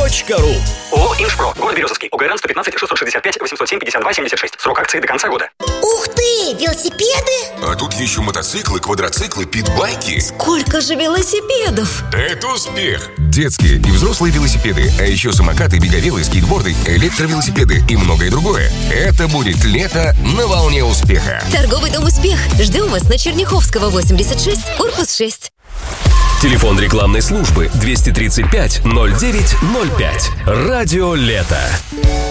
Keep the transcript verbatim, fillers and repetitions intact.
точка ру. ООО «Инжпро». Город Березовский. ОГРН сто пятнадцать шестьсот шестьдесят пять восемьсот семь пятьдесят два семьдесят шесть. Срок акции до конца года. Ух ты! Велосипеды? А тут еще мотоциклы, квадроциклы, питбайки. Сколько же велосипедов? Это успех! Детские и взрослые велосипеды, а еще самокаты, беговелы, скейтборды, электровелосипеды и многое другое. Это будет лето на волне успеха. Торговый дом «Успех». Ждем вас на Черняховского, восемьдесят шесть, корпус шесть. Телефон рекламной службы двести тридцать пять ноль девять ноль пять. Радио «Лето».